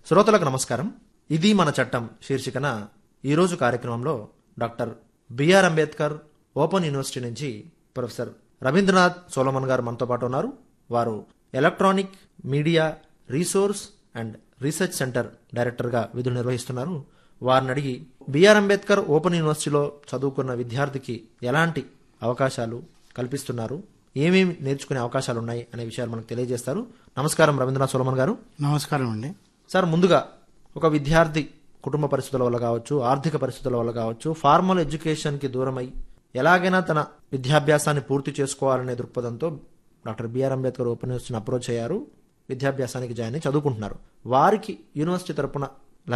శ్రోతలకు నమస్కారం. ఇది మన చట్టం శీర్షికన ఈరోజు కార్యక్రమంలో doctor BR Ambedkar open university నుంచి ప్రొఫెసర్ రవీంద్రనాథ్ సోలమన్ గారు మనతో పాటు ఉన్నారు. వారు electronic media resource and research centre డైరెక్టర్గా విధులు నిర్వహిస్తున్నారు. వారిని అడిగి బిఆర్ అంబేద్కర్ ఓపెన్ యూనివర్సిటీలో చదువుకున్న విద్యార్థికి ఎలాంటి అవకాశాలు కల్పిస్తున్నారు, ఏమేమి నేర్చుకునే అవకాశాలు ఉన్నాయి అనే విషయాలు మనకు తెలియజేస్తారు. నమస్కారం రవీంద్రనాథ్ సోలమన్ గారు. నమస్కారం అండి. సార్, ముందుగా ఒక విద్యార్థి కుటుంబ పరిస్థితుల వల్ల కావచ్చు, ఆర్థిక పరిస్థితుల వల్ల కావచ్చు, ఫార్మల్ ఎడ్యుకేషన్కి దూరమై ఎలాగైనా తన విద్యాభ్యాసాన్ని పూర్తి చేసుకోవాలనే దృక్పథంతో డాక్టర్ బిఆర్ అంబేద్కర్ ఓపెన్ యూనివర్సిటీని అప్రోచ్ అయ్యారు. విద్యాభ్యాసానికి జాయిన్ అయి చదువుకుంటున్నారు. వారికి యూనివర్సిటీ తరపున